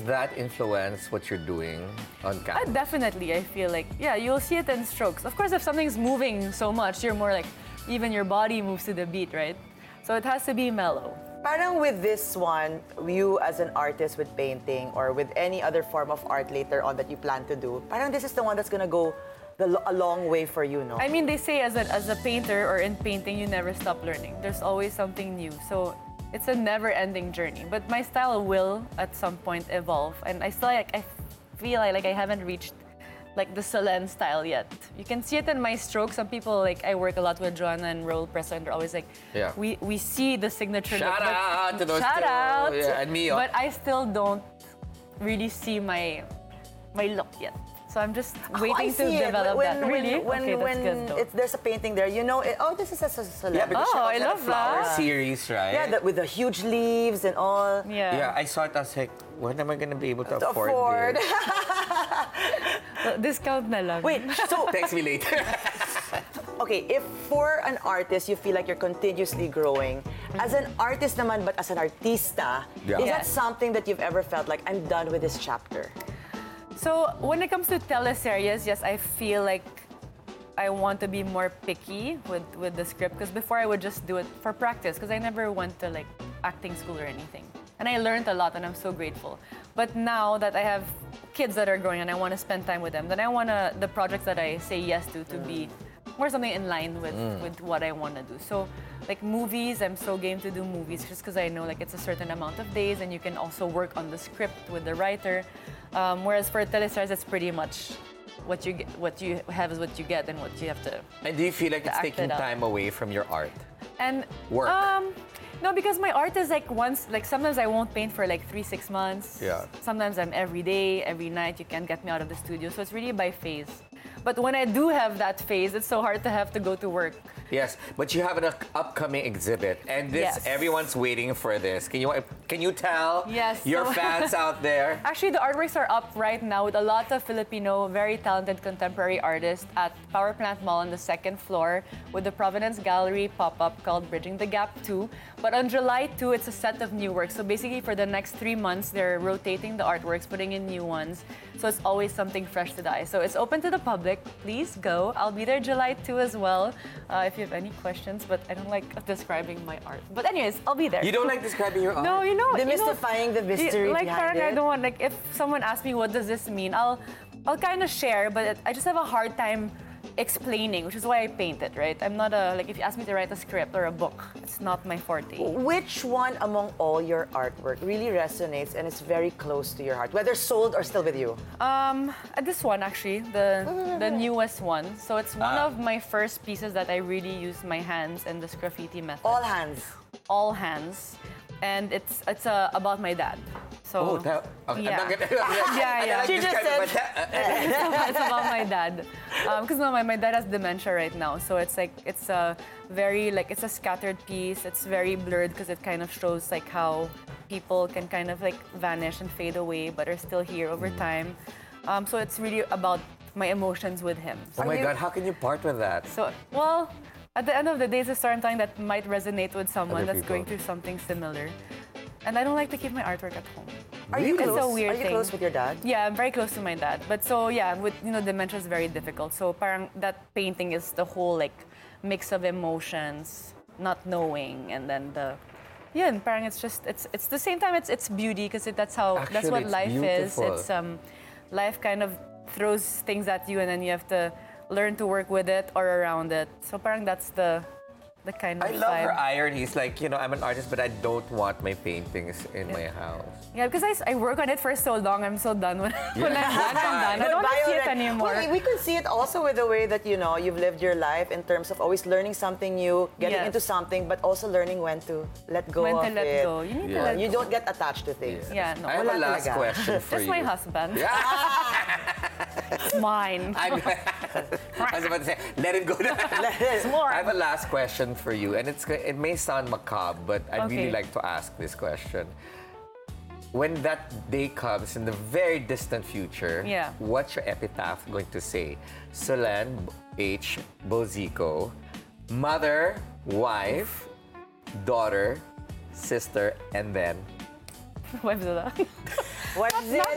that influence what you're doing on camera? Definitely, I feel like, yeah, you'll see it in strokes. Of course, if something's moving so much, you're more like, even your body moves to the beat, right? So it has to be mellow. Parang with this one, you as an artist with painting or with any other form of art later on that you plan to do, parang this is the one that's gonna go a long way for you, no? I mean, they say as a painter or in painting, you never stop learning. There's always something new. So it's a never-ending journey. But my style will, at some point, evolve. And I still, I feel like I haven't reached like the Solenn style yet. You can see it in my strokes. Some people, like, I work a lot with Joanna and Raul Presto, and they're always like, Yeah. we see the signature look. Shout out to those Shout two. out! Yeah, and me. But I still don't really see my look yet. So I'm just waiting to develop that. Really? Okay, that's good though. There's a painting there, you know, this is a Solenn. Yeah, because she Oh, also I had a love flower that. series, right? Yeah, with the huge leaves and all. Yeah, I saw it. I was like, when am I gonna be able to afford this? Discount na lang. Wait, so Text me later. okay, if for an artist you feel like you're continuously growing, as an artist naman but as an artista, Yeah. is that Yes. something that you've ever felt like I'm done with this chapter? So when it comes to teleseries, yes, I feel like I want to be more picky with the script, because before I would just do it for practice, because I never went to like acting school or anything. And I learned a lot and I'm so grateful. But now that I have kids that are growing and I want to spend time with them, then I want the projects that I say yes to be more something in line with what I want to do. So like movies, I'm so game to do movies just because I know like it's a certain amount of days and you can also work on the script with the writer. Whereas for teleseries, it's pretty much what you get, what you have is what you get, and what you have to. And do you feel like it's act taking it out. time away from your art? And Work. no, because my art is like sometimes I won't paint for like 3-6 months. Yeah. Sometimes I'm every day, every night. You can't get me out of the studio. So it's really by phase. But when I do have that phase, it's so hard to have to go to work. Yes, but you have an upcoming exhibit, and this Yes. everyone's waiting for this. Can you tell Yes, your so- fans out there? Actually, the artworks are up right now with a lot of Filipino, very talented contemporary artists at Power Plant Mall on the second floor with the Providence Gallery pop-up called Bridging the Gap 2. But on July 2, it's a set of new works. So basically, for the next 3 months, they're rotating the artworks, putting in new ones. So it's always something fresh to the eye. So it's open to the public. Please go. I'll be there July 2 as well. If you have any questions, but I don't like describing my art. But anyways, I'll be there. You don't like describing your art? No, you know, Demystifying the mystery like behind parang I it. don't want, like if someone asks me what does this mean, I'll kind of share, but I just have a hard time explaining, which is why I paint it, right? I'm not like if you ask me to write a script or a book, it's not my forte. Which one among all your artwork really resonates and is very close to your heart, whether sold or still with you? This one actually, the newest one. So it's one of my first pieces that I really use my hands and this graffiti method. All hands. All hands, and it's about my dad. So Oh, that, okay, yeah. I'm not gonna, Yeah. She just It's about my dad, because my dad has dementia right now, so it's a very it's a scattered piece. It's very blurred because it kind of shows like how people can kind of like vanish and fade away, but are still here over time. So it's really about my emotions with him. Oh my God, how can you part with that? So well, at the end of the day, it's a certain time that might resonate with someone Other that's people. going through something similar. And I don't like to keep my artwork at home. Are you It's close? a weird Are you thing. close with your dad? Yeah, I'm very close to my dad. But so yeah, with dementia is very difficult. So parang that painting is the whole like mix of emotions, not knowing, and then and parang it's the same time it's beauty, because that's what Actually, it's life beautiful. is. It's life kind of throws things at you and then you have to learn to work with it or around it. So parang that's the kind of I love her vibe. irony. It's like, I'm an artist, but I don't want my paintings in my house. Yeah, because I work on it for so long. I'm so done when I'm done. I'm done. I don't want to see it anymore. Well, we could see it also with the way that you've lived your life in terms of always learning something new, getting Yes. into something, but also learning when to let go When of to let it. go. You need to Yeah. let You go. don't get attached to things. Yeah, no. I have a Wala last talaga. question for That's you. my husband. Yeah. It's mine. I was about to say, let it go na. It's more. I have a last question for you, and it may sound macabre, but I'd really Okay. like to ask this question. When that day comes in the very distant future, Yeah. what's your epitaph going to say? Solenn H. Bozico, mother, wife, daughter, sister, and then? Wives na lang. What's it?